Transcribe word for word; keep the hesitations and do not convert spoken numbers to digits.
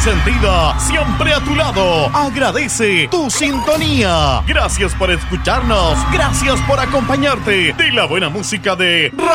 consentida, siempre a tu lado, agradece tu sintonía. Gracias por escucharnos, gracias por acompañarte de la buena música de